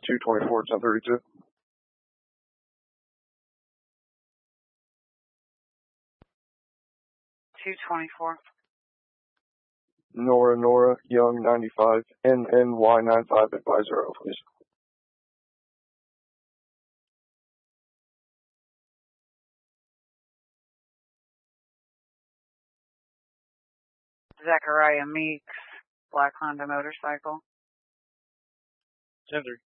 224 1032. Nora, Young 95, NNY95, advise 0, please. Zachariah Meeks, black Honda motorcycle. 10-3.